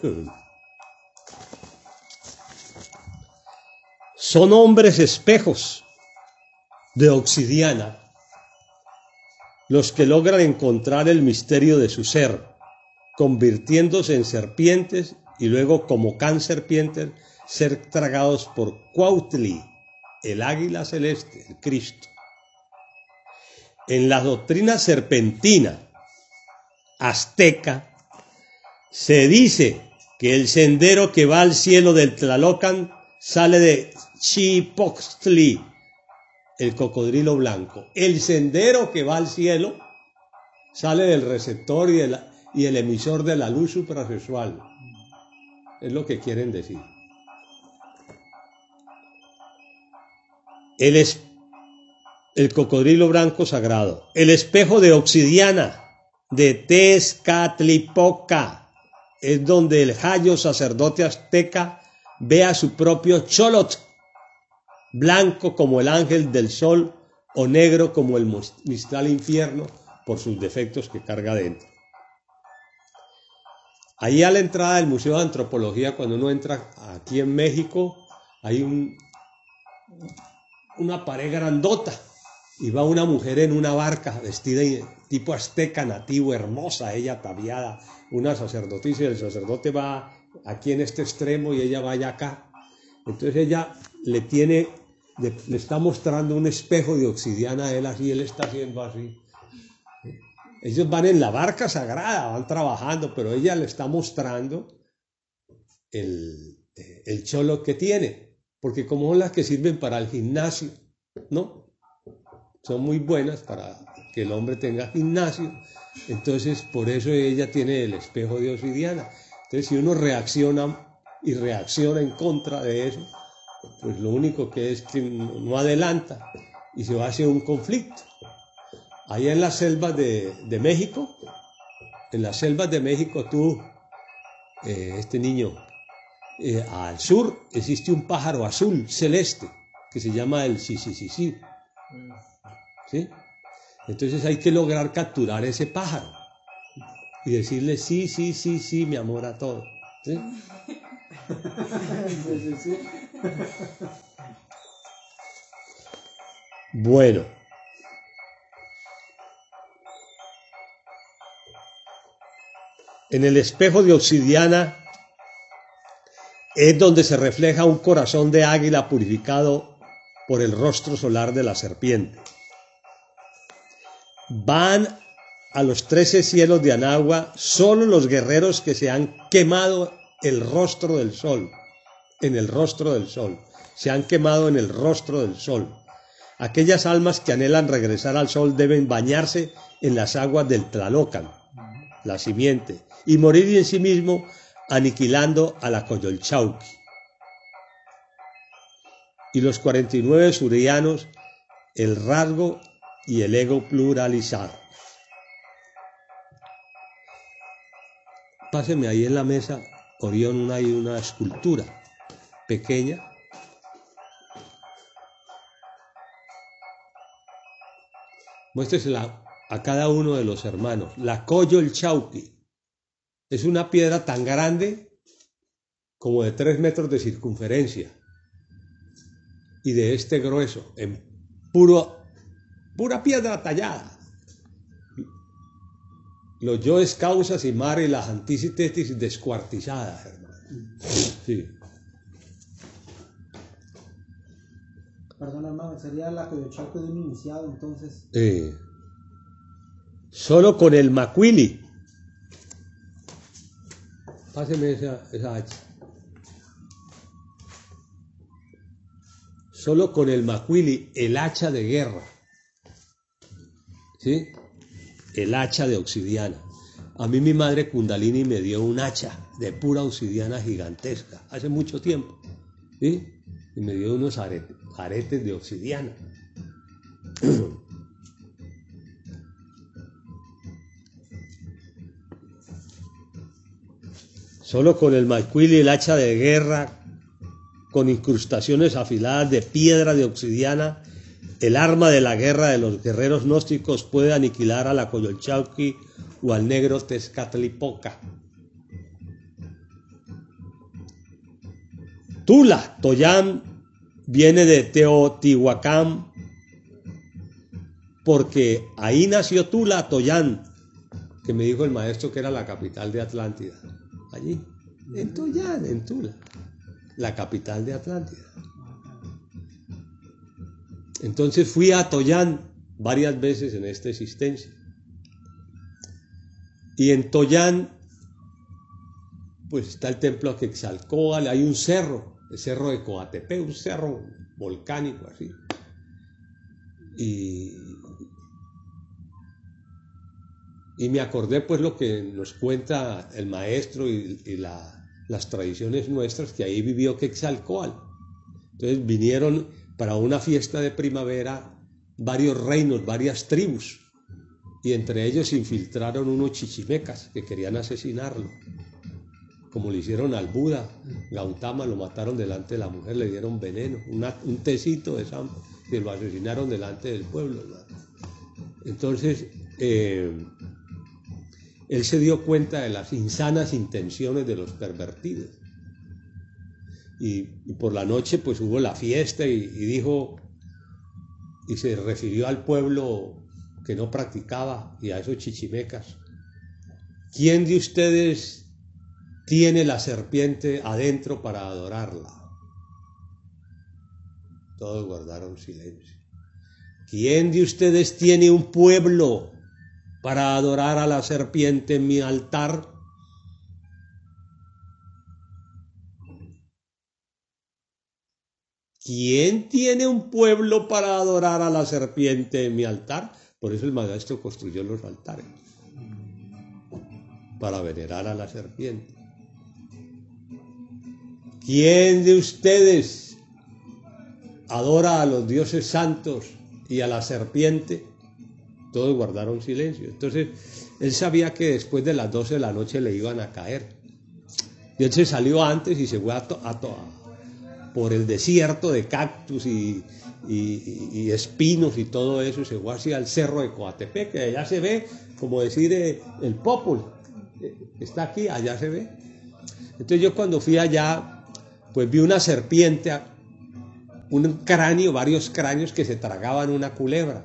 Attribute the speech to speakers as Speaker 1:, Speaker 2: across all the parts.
Speaker 1: Son hombres espejos de obsidiana los que logran encontrar el misterio de su ser, convirtiéndose en serpientes y luego como can serpientes ser tragados por Cuautli, el águila celeste, el Cristo. En la doctrina serpentina azteca se dice que el sendero que va al cielo del Tlalocan sale de Xipochtli, el cocodrilo blanco. El sendero que va al cielo sale del receptor y el emisor de la luz suprasexual. Es lo que quieren decir. El cocodrilo blanco sagrado. El espejo de obsidiana de Tezcatlipoca es donde el jayo sacerdote azteca ve a su propio Cholot, blanco como el ángel del sol o negro como el mistral infierno por sus defectos que carga dentro. Ahí a la entrada del Museo de Antropología, cuando uno entra aquí en México, hay una pared grandota y va una mujer en una barca vestida tipo azteca nativo, hermosa, ella ataviada, una sacerdotisa, y el sacerdote va aquí en este extremo y ella va allá acá. Entonces ella le está mostrando un espejo de obsidiana a él así, él está haciendo así. Ellos van en la barca sagrada, van trabajando, pero ella le está mostrando el cholo que tiene, porque como son las que sirven para el gimnasio, ¿no? Son muy buenas para que el hombre tenga gimnasio, entonces por eso ella tiene el espejo de obsidiana. Entonces si uno reacciona en contra de eso, pues lo único que es que no adelanta y se va hacia un conflicto. Allá en las selvas de México, este niño, al sur existe un pájaro azul celeste que se llama el sisisisí. ¿Sí? Entonces hay que lograr capturar ese pájaro y decirle sí, sí, sí, sí, mi amor a todo. ¿Sí? Bueno. En el espejo de obsidiana es donde se refleja un corazón de águila purificado por el rostro solar de la serpiente. Van a los 13 cielos de Anagua solo los guerreros que se han quemado el rostro del sol, en el rostro del sol, se han quemado en el rostro del sol. Aquellas almas que anhelan regresar al sol deben bañarse en las aguas del Tlalocan, la simiente, y morir en sí mismo aniquilando a la Coyolxauhqui. Y los 49 surianos, el rasgo y el ego pluralizado. Páseme ahí en la mesa, Orión, hay una escultura pequeña. Muéstresela a cada uno de los hermanos. La Coyolxauhqui es una piedra tan grande como de 3 metros de circunferencia y de este grueso, en pura piedra tallada. Los yoes, causas y mares y las antítesis descuartizadas, hermano. Sí.
Speaker 2: Perdón, hermano, sería la Coyolxauhqui de un iniciado, entonces.
Speaker 1: Solo con el macuili. Páseme esa hacha. Solo con el macuili, el hacha de guerra. ¿Sí? El hacha de obsidiana. A mí mi madre Kundalini me dio un hacha de pura obsidiana gigantesca, hace mucho tiempo. ¿Sí? Y me dio unos aretes de obsidiana. Solo con el macuili, el hacha de guerra, con incrustaciones afiladas de piedra de obsidiana, el arma de la guerra de los guerreros gnósticos puede aniquilar a la Coyolxauhqui o al negro Tezcatlipoca. Tula, Toyán, viene de Teotihuacán, porque ahí nació Tula, Toyán, que me dijo el maestro que era la capital de Atlántida. Allí, en Toyán, en Tula, la capital de Atlántida. Entonces fui a Toyán varias veces en esta existencia. Y en Toyán, pues está el templo de Quetzalcóatl, hay un cerro, el cerro de Coatepec, un cerro volcánico así. Y me acordé pues lo que nos cuenta el maestro y las tradiciones nuestras, que ahí vivió Quetzalcóatl. Entonces vinieron para una fiesta de primavera varios reinos, varias tribus, y entre ellos se infiltraron unos chichimecas que querían asesinarlo, como le hicieron al Buda. Gautama lo mataron delante de la mujer, le dieron veneno, un tecito de sal, que lo asesinaron delante del pueblo, ¿no? Entonces él se dio cuenta de las insanas intenciones de los pervertidos, y por la noche pues hubo la fiesta y dijo, y se refirió al pueblo que no practicaba y a esos chichimecas: ¿quién de ustedes tiene la serpiente adentro para adorarla? Todos guardaron silencio. ¿Quién de ustedes tiene un pueblo para adorar a la serpiente en mi altar? ¿Quién tiene un pueblo para adorar a la serpiente en mi altar? Por eso el maestro construyó los altares, para venerar a la serpiente. ¿Quién de ustedes adora a los dioses santos y a la serpiente? Todos guardaron silencio. Entonces él sabía que después de las 12 de la noche le iban a caer. Y él se salió antes y se fue por el desierto de cactus y espinos y todo eso, y se fue hacia el cerro de Coatepec, que allá se ve, como decir, el Popol, está aquí, allá se ve. Entonces yo cuando fui allá, pues vi una serpiente, un cráneo, varios cráneos que se tragaban una culebra.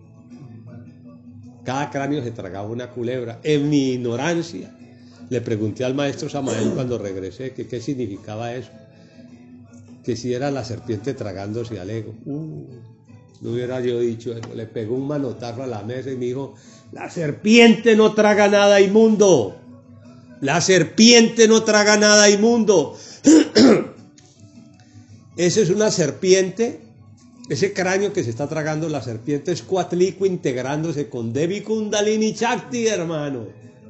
Speaker 1: Cada cráneo se tragaba una culebra. En mi ignorancia le pregunté al maestro Samael cuando regresé que qué significaba eso, que si era la serpiente tragándose al ego. No hubiera yo dicho eso. Le pegó un manotazo a la mesa y me dijo: la serpiente no traga nada inmundo. La serpiente no traga nada inmundo. Esa es una serpiente. Ese cráneo que se está tragando la serpiente es Coatlicue integrándose con Devi Kundalini Shakti, hermano.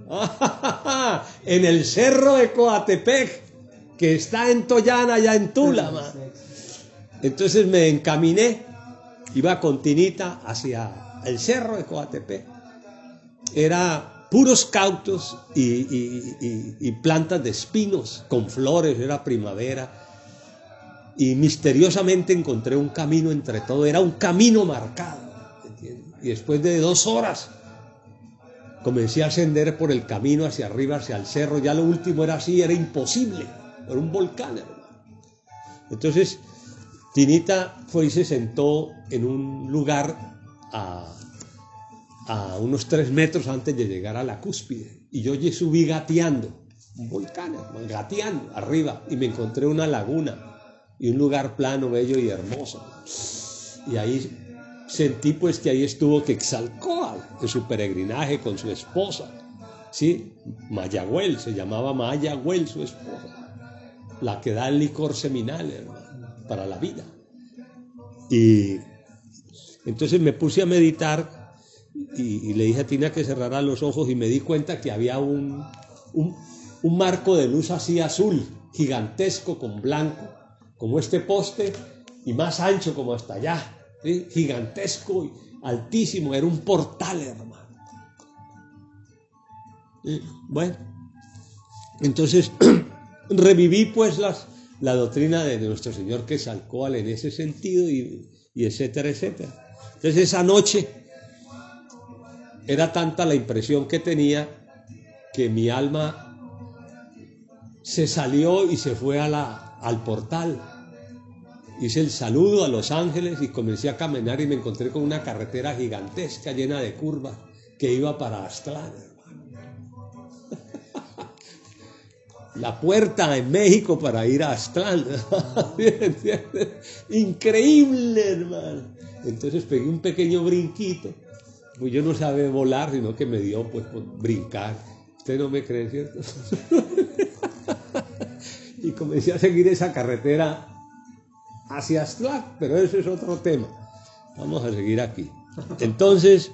Speaker 1: En el cerro de Coatepec, que está en Toyán, allá en Tula, man. Entonces me encaminé, iba con Tinita hacia el cerro de Coatepec. Era puros cautos y plantas de espinos con flores, era primavera. Y misteriosamente encontré un camino entre todo, era un camino marcado, ¿entiendes? Y después de 2 horas comencé a ascender por el camino hacia arriba, hacia el cerro. Ya lo último era así, era imposible, era un volcán, hermano. Entonces Tinita fue y se sentó en un lugar a unos 3 metros antes de llegar a la cúspide, y yo subí gateando, un volcán, hermano, gateando arriba, y me encontré una laguna y un lugar plano, bello y hermoso. Y ahí sentí pues que ahí estuvo Quetzalcóatl en su peregrinaje con su esposa, ¿sí? Mayagüel, se llamaba Mayagüel su esposa, la que da el licor seminal, hermano, para la vida. Y entonces me puse a meditar y le dije a Tina que cerrara los ojos, y me di cuenta que había un marco de luz así azul, gigantesco con blanco, como este poste, y más ancho como hasta allá, ¿sí? Gigantesco y altísimo, era un portal, hermano. Bueno, entonces reviví pues la doctrina de nuestro Señor Quetzalcóatl en ese sentido, y etcétera, etcétera. Entonces esa noche era tanta la impresión que tenía que mi alma se salió y se fue a al portal. Hice el saludo a los ángeles y comencé a caminar y me encontré con una carretera gigantesca llena de curvas que iba para Aztlán, hermano. La puerta en México para ir a Aztlán. Increíble, hermano. Entonces pegué un pequeño brinquito. Pues yo no sabía volar, sino que me dio pues por brincar. Usted no me cree, ¿cierto? Y comencé a seguir esa carretera hacia Aztlán, pero ese es otro tema. Vamos a seguir aquí. Entonces,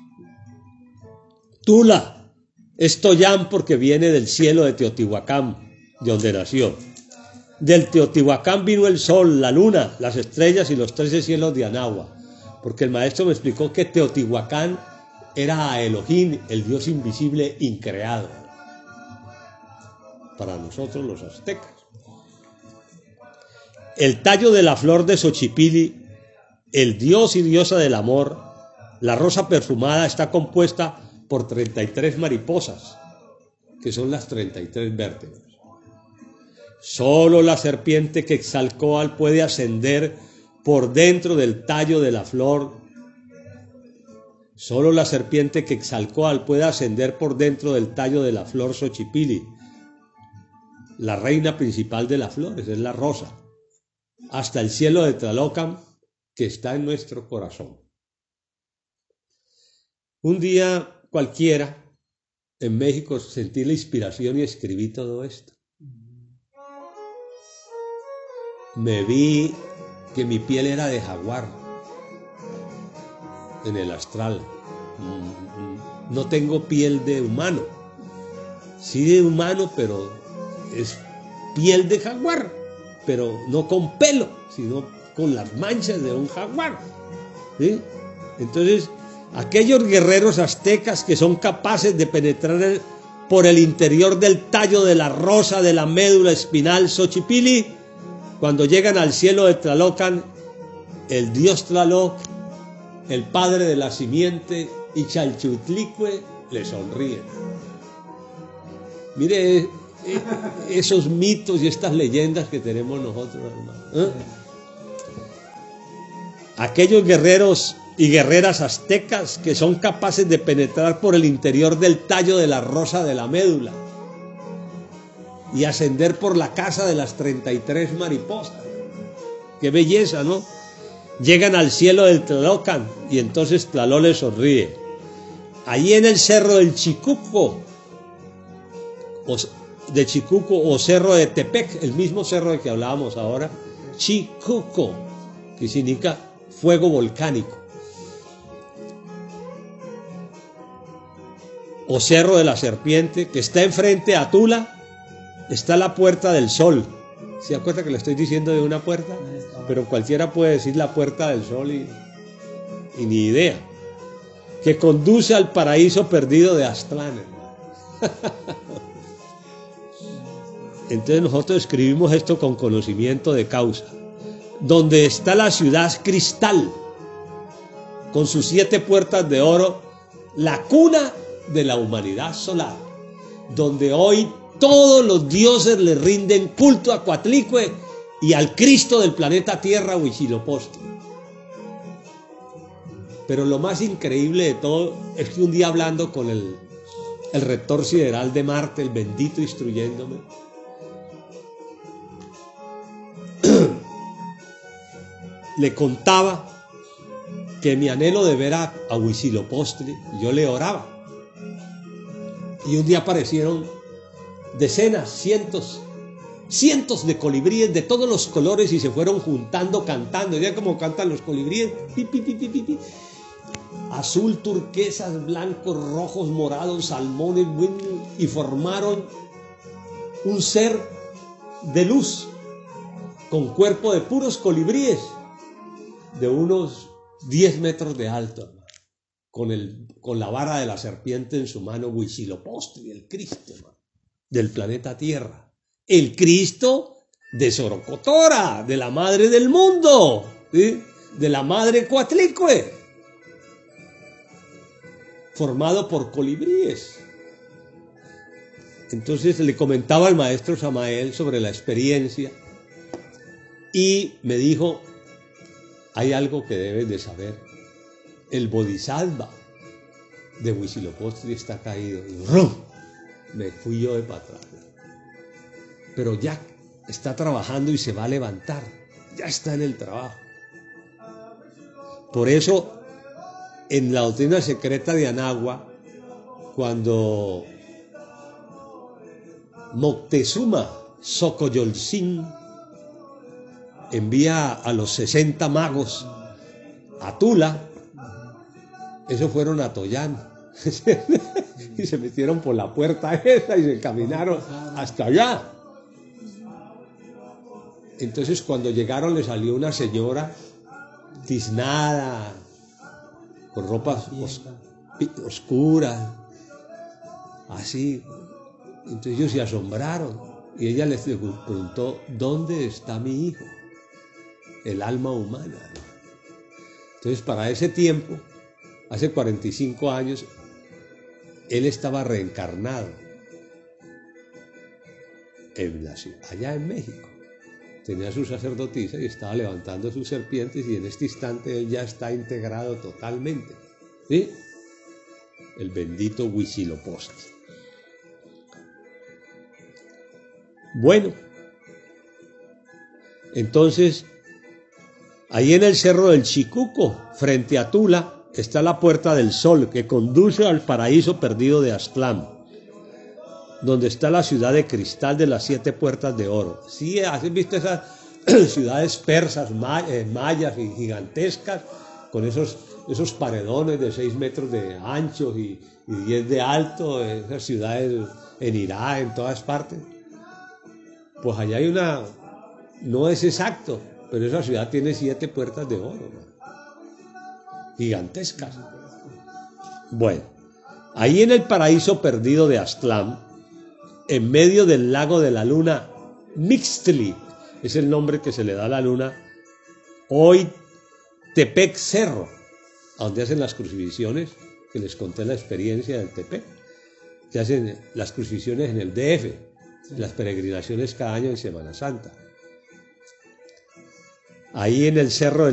Speaker 1: Tula es Toyán porque viene del cielo de Teotihuacán, de donde nació. Del Teotihuacán vino el sol, la luna, las estrellas y los 13 cielos de Anáhuac. Porque el maestro me explicó que Teotihuacán era Elohim, el Dios invisible increado. Para nosotros los aztecas. El tallo de la flor de Xochipilli, el dios y diosa del amor, la rosa perfumada está compuesta por 33 mariposas, que son las 33 vértebras. Solo la serpiente Quetzalcóatl puede ascender por dentro del tallo de la flor. Solo la serpiente Quetzalcóatl puede ascender por dentro del tallo de la flor Xochipilli, la reina principal de las flores, es la rosa, hasta el cielo de Tlalocan, que está en nuestro corazón. Un día cualquiera, en México, sentí la inspiración y escribí todo esto. Me vi que mi piel era de jaguar en el astral. No tengo piel de humano. Sí de humano, pero es piel de jaguar, pero no con pelo, sino con las manchas de un jaguar. ¿Sí? Entonces, aquellos guerreros aztecas que son capaces de penetrar por el interior del tallo de la rosa de la médula espinal Xochipilli, cuando llegan al cielo de Tlalocan, el dios Tlaloc, el padre de la simiente y Chalchutlicue le sonríen. Mire esos mitos y estas leyendas que tenemos nosotros, hermano. Aquellos guerreros y guerreras aztecas que son capaces de penetrar por el interior del tallo de la rosa de la médula y ascender por la casa de las 33 mariposas. Qué belleza, ¿no? Llegan al cielo del Tlalocan y entonces Tlaloc les sonríe. Allí en el cerro del Chicuco, o cerro de Tepec, el mismo cerro del que hablábamos ahora, Chicuco, que significa fuego volcánico, o cerro de la serpiente, que está enfrente a Tula, está la puerta del sol. ¿Se acuerda que le estoy diciendo de una puerta? Pero cualquiera puede decir la puerta del sol y ni idea. Que conduce al paraíso perdido de Aztlán. Entonces nosotros escribimos esto con conocimiento de causa. Donde está la ciudad cristal, con sus 7 puertas de oro, la cuna de la humanidad solar, donde hoy todos los dioses le rinden culto a Coatlicue y al Cristo del planeta Tierra, Huitzilopochtli. Pero lo más increíble de todo es que un día, hablando con el rector sideral de Marte, el bendito, instruyéndome, le contaba que mi anhelo de ver a Huitzilopochtli, yo le oraba. Y un día aparecieron decenas, cientos de colibríes de todos los colores y se fueron juntando, cantando. ¿Ya cómo cantan los colibríes? Pi, pi, pi, pi, pi, pi. Azul, turquesas, blancos, rojos, morados, salmones, y formaron un ser de luz con cuerpo de puros colibríes de unos 10 metros de alto, con la vara de la serpiente en su mano, Huitzilopochtli, el Cristo, hermano, del planeta Tierra, el Cristo de Sorocotora, de la madre del mundo, ¿sí? De la madre Coatlicue, formado por colibríes. Entonces le comentaba al maestro Samael sobre la experiencia y me dijo, hay algo que debes de saber, el Bodhisattva de Huitzilopochtli está caído. Y ¡rum! Me fui yo de para atrás. Pero ya está trabajando y se va a levantar, ya está en el trabajo. Por eso, en la doctrina secreta de Anagua, cuando Moctezuma Xocoyotzin envía a los 60 magos a Tula, esos fueron a Toyán y se metieron por la puerta esa y se caminaron hasta allá. Entonces cuando llegaron le salió una señora tiznada, con ropa oscura, así. Entonces ellos se asombraron y ella les preguntó, ¿dónde está mi hijo? El alma humana. Entonces para ese tiempo, hace 45 años, él estaba reencarnado allá en México. Tenía su sacerdotisa y estaba levantando sus serpientes y en este instante él ya está integrado totalmente. ¿Sí? El bendito Huitzilopochtli. Bueno, entonces, ahí en el Cerro del Chicuco, frente a Tula, está la Puerta del Sol que conduce al paraíso perdido de Aztlán, donde está la ciudad de cristal de las 7 puertas de oro. ¿Sí has visto esas ciudades persas, mayas y gigantescas, con esos paredones de 6 metros de ancho y 10 de alto, esas ciudades en Irak, en todas partes? Pues allá hay una, no es exacto, pero esa ciudad tiene 7 puertas de oro, ¿no? Gigantescas. Bueno, ahí en el paraíso perdido de Aztlán, en medio del lago de la luna Mixtli, es el nombre que se le da a la luna, hoy Tepec Cerro, a donde hacen las crucifixiones, que les conté la experiencia del Tepec, que hacen las crucifixiones en el DF, las peregrinaciones cada año en Semana Santa. Ahí en el Cerro del